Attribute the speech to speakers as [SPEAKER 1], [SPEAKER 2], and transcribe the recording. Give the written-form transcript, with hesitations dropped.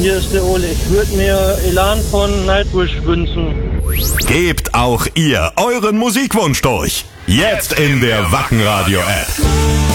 [SPEAKER 1] hier ist der Ole. Ich würde mir Elan von Nightwish wünschen.
[SPEAKER 2] Gebt auch ihr euren Musikwunsch durch. Jetzt in der Wacken Radio App.